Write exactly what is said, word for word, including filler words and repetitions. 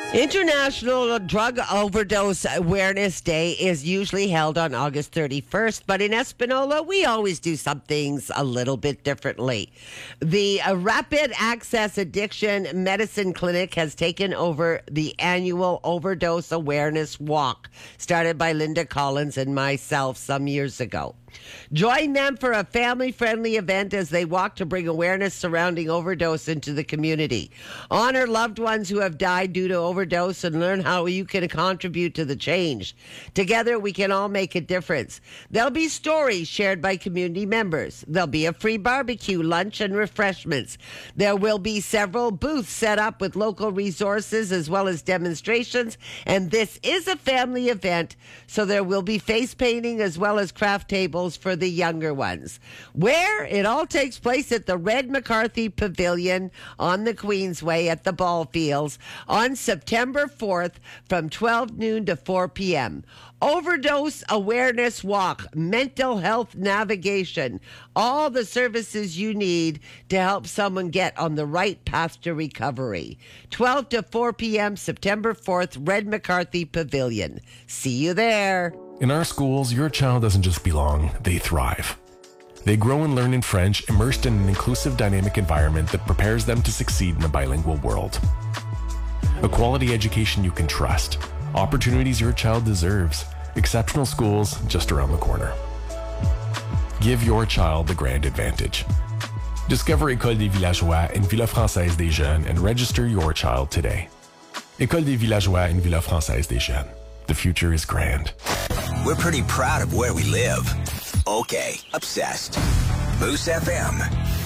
International Drug Overdose Awareness Day is usually held on August thirty-first, but in Espanola, we always do some things a little bit differently. The uh, Rapid Access Addiction Medicine Clinic has taken over the annual Overdose Awareness Walk, started by Linda Collins and myself some years ago. Join them for a family-friendly event as they walk to bring awareness surrounding overdose into the community. Honor loved ones who have died due to overdose and learn how you can contribute to the change. Together, we can all make a difference. There'll be stories shared by community members. There'll be a free barbecue, lunch, and refreshments. There will be several booths set up with local resources as well as demonstrations, and this is a family event, so there will be face painting as well as craft tables for the younger ones. Where? It all takes place at the Red McCarthy Pavilion on the Queensway at the ball fields on September fourth from twelve noon to four p.m. Overdose Awareness Walk, mental health navigation, all the services you need to help someone get on the right path to recovery. twelve to four p.m. September fourth, Red McCarthy Pavilion. See you there. In our schools, your child doesn't just belong, they thrive. They grow and learn in French, immersed in an inclusive, dynamic environment that prepares them to succeed in a bilingual world. A quality education you can trust, opportunities your child deserves, exceptional schools just around the corner. Give your child the grand advantage. Discover École des Villageois in Villa Française des Jeunes and register your child today. École des Villageois in Villa Française des Jeunes. The future is grand. We're pretty proud of where we live. Okay, obsessed. Moose F M.